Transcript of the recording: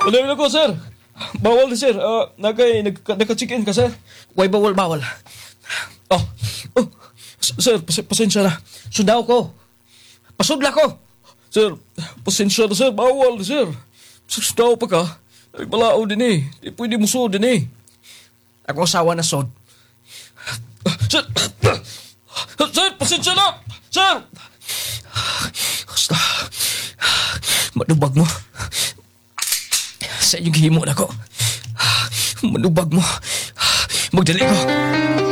Palayo na ko, sir. Bawal na, sir. Naka-check-in ka, sir. Way bawal. Oh, sir, pasensya na. Sudaw ko. Pasudla ko. Sir, pasensya na, sir. Bawal na, sir. Sustaw pa ka. Nagmalao din eh. Di pwede mo sud din eh. Ako asawa na sod. Sir! Sir, pasensya na! Sir! Basta. Manubag mo. Sa inyong himo na ko. Manubag mo. Magdali ko.